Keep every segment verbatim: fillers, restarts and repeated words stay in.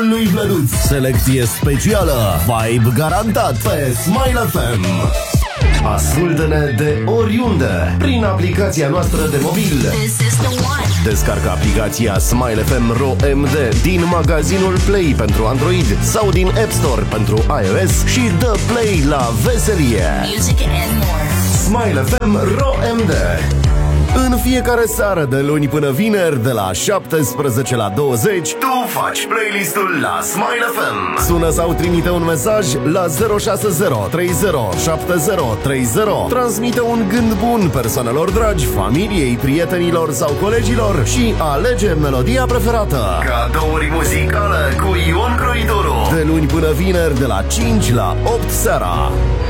Programul lui Vlăduț. Selecție specială, vibe garantat pe Smile F M. Ascultă-ne de oriunde prin aplicația noastră de mobil. Descarcă aplicația Smile F M R O M D din magazinul Play pentru Android sau din App Store pentru iOS și dă play la veselie. Smile F M R O M D. În fiecare seară de luni până vineri de la șaptesprezece la douăzeci, tu faci playlistul la Smile F M. Sună sau trimite un mesaj la zero șase zero trei zero șapte zero trei zero. Transmite un gând bun persoanelor dragi, familiei, prietenilor sau colegilor și alege melodia preferată. Cadouri muzicale cu Ion Croitoru. De luni până vineri de la cinci la opt seara.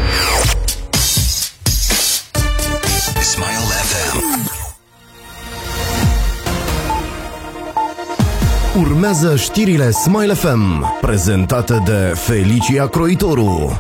Smile F M. Urmează știrile Smile F M, prezentate de Felicia Croitoru.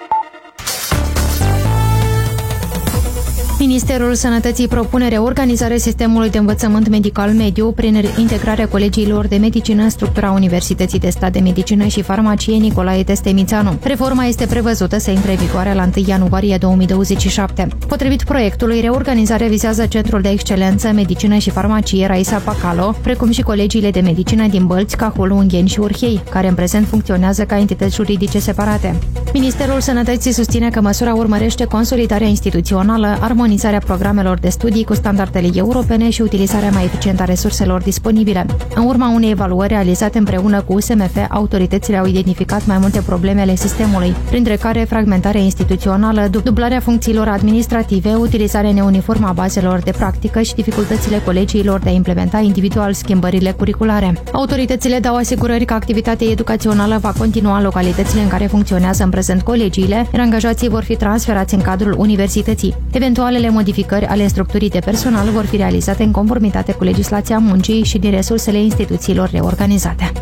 Ministerul Sănătății propune reorganizarea sistemului de învățământ medical mediu prin integrarea colegiilor de medicină în structura Universității de Stat de Medicină și Farmacie Nicolae Testemițanu. Reforma este prevăzută să intre în vigoare la întâi ianuarie două mii douăzeci și șapte. Potrivit proiectului, reorganizarea vizează Centrul de Excelență, Medicină și Farmacie Raisa Pacalo, precum și colegiile de medicină din Bălți, Cahul, Ungheni și Urhei, care în prezent funcționează ca entități juridice separate. Ministerul Sănătății susține că măsura urmărește consolidarea instituțională, armonizarea programelor de studii cu standardele europene și utilizarea mai eficientă a resurselor disponibile. În urma unei evaluări realizate împreună cu U S M F, autoritățile au identificat mai multe probleme ale sistemului, printre care fragmentarea instituțională, dublarea funcțiilor administrative, utilizarea neuniformă a bazelor de practică și dificultățile colegiilor de a implementa individual schimbările curriculare. Autoritățile dau asigurări că activitatea educațională va continua în localitățile în care funcționează în prezent colegiile, iar angajații vor fi transferați în cadrul universității. Eventualele modificări ale structurii de personal vor fi realizate în conformitate cu legislația muncii și din resursele instituțiilor reorganizate.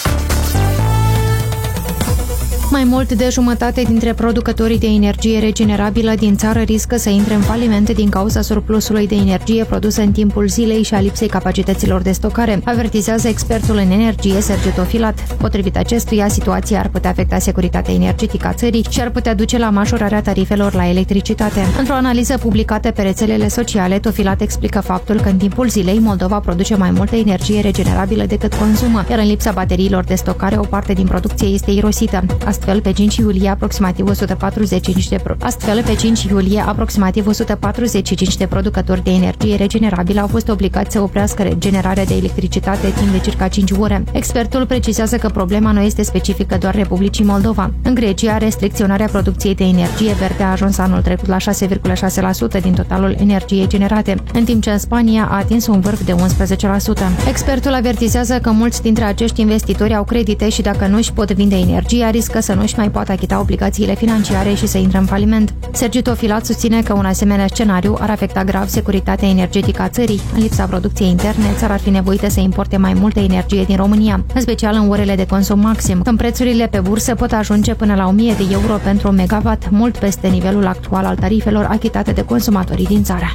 Mai mult de jumătate dintre producătorii de energie regenerabilă din țară riscă să intre în faliment din cauza surplusului de energie produsă în timpul zilei și a lipsei capacităților de stocare, avertizează expertul în energie Sergiu Tofilat. Potrivit acestuia, situația ar putea afecta securitatea energetică a țării și ar putea duce la majorarea tarifelor la electricitate. Într-o analiză publicată pe rețelele sociale, Tofilat explică faptul că în timpul zilei Moldova produce mai multă energie regenerabilă decât consumă, iar în lipsa bateriilor de stocare o parte din producție este irosită. Astfel, pe cinci iulie, aproximativ o sută patruzeci și cinci de pro- Astfel, pe cinci iulie, aproximativ o sută patruzeci și cinci de producători de energie regenerabilă au fost obligați să oprească generarea de electricitate timp de circa cinci ore. Expertul precizează că problema nu este specifică doar Republicii Moldova. În Grecia, restricționarea producției de energie verde a ajuns anul trecut la șase virgulă șase la sută din totalul energiei generate, în timp ce în Spania a atins un vârf de unsprezece la sută. Expertul avertizează că mulți dintre acești investitori au credite și dacă nu își pot vinde energia, riscă să nu își mai poată achita obligațiile financiare și să intre în faliment. Sergiu Tofilat susține că un asemenea scenariu ar afecta grav securitatea energetică a țării. În lipsa producției interne, țara ar fi nevoită să importe mai multă energie din România, în special în orele de consum maxim, când prețurile pe bursă pot ajunge până la o mie de euro pentru un megawatt, mult peste nivelul actual al tarifelor achitate de consumatorii din țară.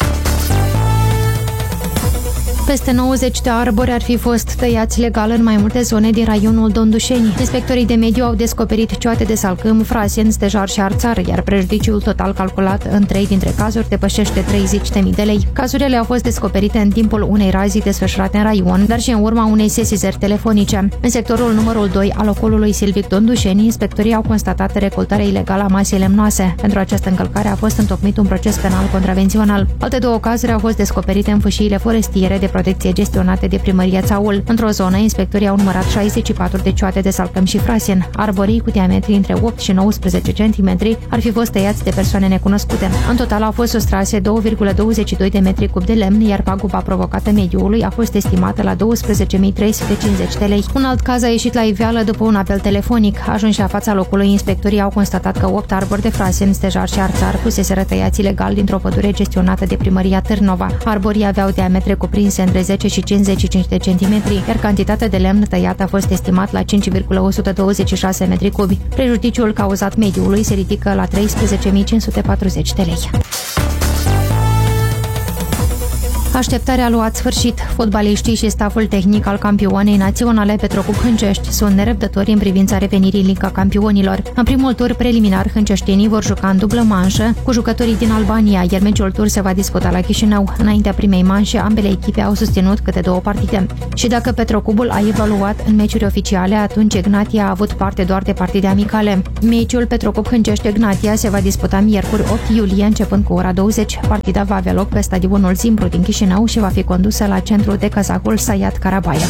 Peste nouăzeci de arbori ar fi fost tăiați legal în mai multe zone din raionul Dondușeni. Inspectorii de mediu au descoperit cioate de salcâm, frasien, stejar și arțar, iar prejudiciul total calculat în trei dintre cazuri depășește treizeci de mii de lei. Cazurile au fost descoperite în timpul unei razii desfășurate în raion, dar și în urma unei sesizări telefonice. În sectorul numărul doi al ocolului silvic Dondușeni, inspectorii au constatat recoltarea ilegală a masei lemnoase. Pentru această încălcare a fost întocmit un proces penal contravențional. Alte două cazuri au fost descoperite în fâșiile forestiere de protecție gestionate de primăria Țaul. Într-o zonă, inspectorii au numărat șaizeci și patru de cioate de salcâm și frasien. Arborii cu diametri între opt și nouăsprezece centimetri ar fi fost tăiați de persoane necunoscute. În total au fost sustrase două virgulă douăzeci și doi de metri cub de lemn, iar paguba provocată mediului a fost estimată la douăsprezece mii trei sute cincizeci de lei. Un alt caz a ieșit la iveală după un apel telefonic. Ajunși la fața locului, inspectorii au constatat că opt arbori de frasien, stejar și arțar fuseseră tăiați ilegal dintr-o pădure gestionată de primăria Târnova. Arborii aveau diametre cuprinse între zece și cincizeci și cinci de centimetri, iar cantitatea de lemn tăiat a fost estimat la cinci virgulă o sută douăzeci și șase metri cubi. Prejudiciul cauzat mediului se ridică la treisprezece mii cinci sute patruzeci de lei. Așteptarea a luat sfârșit. Fotbaliștii și staful tehnic al campioanei naționale Petrocub Hâncești sunt nerăbdători în privința revenirii în Liga Campionilor. În primul tur preliminar, hânceștienii vor juca în dublă manșă cu jucătorii din Albania, iar meciul tur se va disputa la Chișinău. Înaintea primei manșe, ambele echipe au susținut câte două partide. Și dacă Petrocubul a evaluat în meciuri oficiale, atunci Egnatia a avut parte doar de partide amicale. Meciul Petrocub Hâncești-Egnatia se va disputa miercuri opt iulie, începând cu ora douăzeci. Partida va avea loc pe stadionul Zimbru din Chișinău și va fi condusă la centru de kazahul Sayat Karabayev.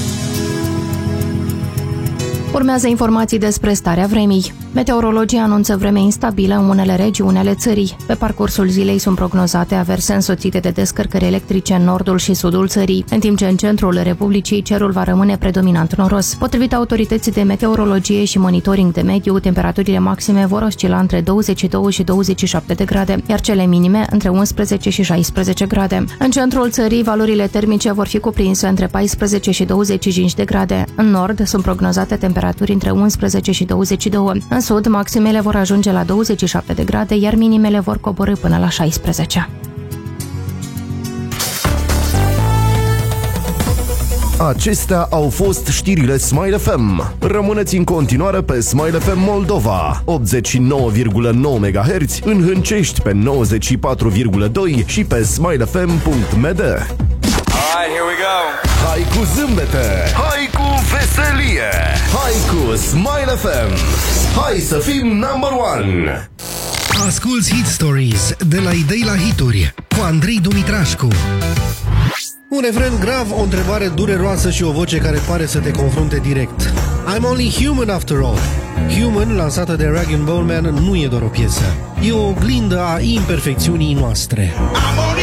Urmează informații despre starea vremii. Meteorologii anunță vreme instabilă în unele regiuni ale țării. Pe parcursul zilei sunt prognozate averse însoțite de descărcări electrice în nordul și sudul țării, în timp ce în centrul Republicii cerul va rămâne predominant noros. Potrivit autorității de meteorologie și monitoring de mediu, temperaturile maxime vor oscila între douăzeci și doi și douăzeci și șapte de grade, iar cele minime între unsprezece și șaisprezece grade. În centrul țării, valorile termice vor fi cuprinse între paisprezece și douăzeci și cinci de grade. În nord sunt prognozate temperaturi între unsprezece și douăzeci și doi. În sud, maximele vor ajunge la douăzeci și șapte de grade, iar minimele vor coborî până la șaisprezece. Acestea au fost știrile Smile F M. Rămâneți în continuare pe Smile F M Moldova, optzeci și nouă virgulă nouă megahertz, în Hâncești pe nouăzeci și patru virgulă doi și pe smile f m punct m d. Alright, here we go. Hai cu zâmbete, hai cu veselie, hai cu Smile F M. Hai să fim number one. Asculți Hit Stories de la idei la hituri cu Andrei Dumitrașcu. Un refren grav, o întrebare dureroasă și o voce care pare să te confrunte direct. I'm only human after all. Human, lansată de Rag and Bone Man, nu e doar o piesă. E o oglindă a imperfecțiunii noastre. I'm only